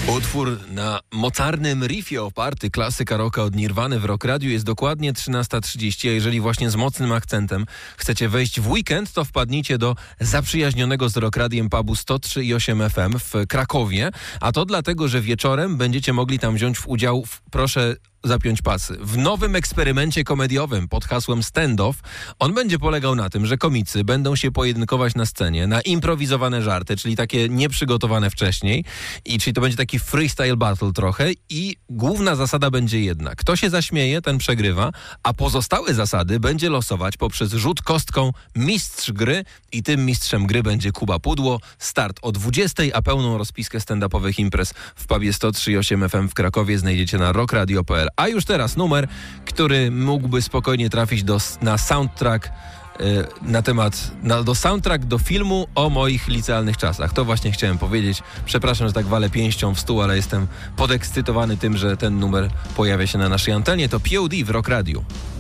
Utwór na mocarnym riffie oparty, klasyka rocka od Nirwany w Rock Radiu. Jest dokładnie 13:30, a jeżeli właśnie z mocnym akcentem chcecie wejść w weekend, to wpadnijcie do zaprzyjaźnionego z Rock Radiem pubu 103,8 FM w Krakowie, a to dlatego, że wieczorem będziecie mogli tam wziąć udział proszę zapiąć pasy, w nowym eksperymencie komediowym pod hasłem Stand-Off. On będzie polegał na tym, że komicy będą się pojedynkować na scenie, na improwizowane żarty, czyli takie nieprzygotowane wcześniej, i czyli to będzie taki freestyle battle trochę i główna zasada będzie jedna. Kto się zaśmieje, ten przegrywa, a pozostałe zasady będzie losować poprzez rzut kostką mistrz gry i tym mistrzem gry będzie Kuba Pudło. Start o 20:00, a pełną rozpiskę stand-upowych imprez w pubie 103,8 FM w Krakowie znajdziecie na rockradio.pl. A już teraz numer, który mógłby spokojnie trafić na soundtrack soundtrack do filmu o moich licealnych czasach. To właśnie chciałem powiedzieć. Przepraszam, że tak walę pięścią w stół, ale jestem podekscytowany tym, że ten numer pojawia się na naszej antenie. To POD w Rock Radiu.